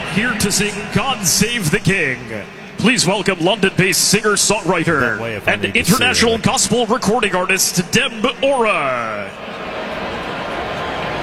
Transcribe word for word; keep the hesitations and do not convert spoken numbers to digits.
here to sing God Save the King. Please welcome London-based singer-songwriter and international gospel recording artist Dem Ora.